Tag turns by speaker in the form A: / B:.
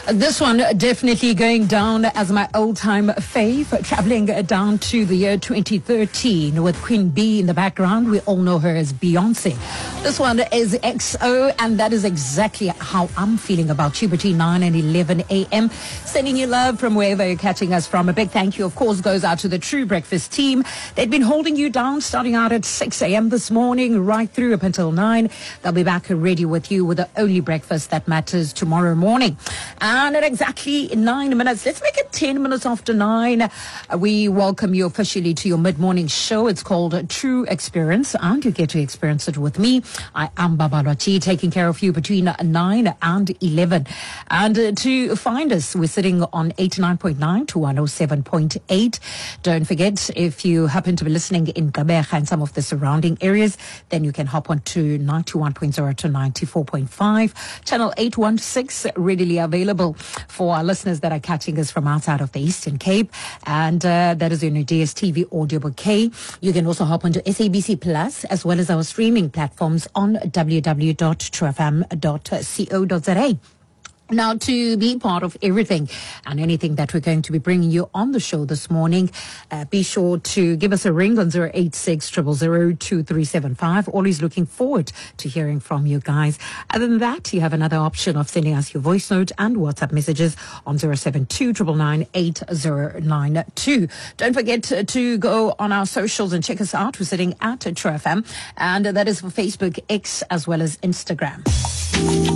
A: This one definitely going down as my old-time fave, traveling down to the year 2013 with Queen Bee in the background. We all know her as Beyonce. This one is XO, and that is exactly how I'm feeling about you between 9 and 11 a.m. Sending you love from wherever you're catching us from. A big thank you, of course, goes out to the True Breakfast team. They've been holding you down starting out at 6 a.m. this morning, right through up until 9. They'll be back ready with you with the only breakfast that matters tomorrow morning. And at exactly 9 minutes, let's make it 10 minutes after 9. We welcome you officially to your mid-morning show. It's called True Experience, and you get to experience it with me. I am Babalochi, taking care of you between 9 and 11. And to find us, we're sitting on 89.9 to 107.8. Don't forget, if you happen to be listening in Gqeberha and some of the surrounding areas, then you can hop on to 91.0 to 94.5. Channel 816, readily available for our listeners that are catching us from outside of the Eastern Cape. And that is in your DSTV audio bouquet. You can also hop onto SABC Plus as well as our streaming platforms on www.truefm.co.za. Now, to be part of everything and anything that we're going to be bringing you on the show this morning, be sure to give us a ring on 086 000 2375. Always looking forward to hearing from you guys. Other than that, you have another option of sending us your voice note and WhatsApp messages on 072 999 8092. Don't forget to go on our socials and check us out. We're sitting at True FM, and that is for Facebook, X, as well as Instagram.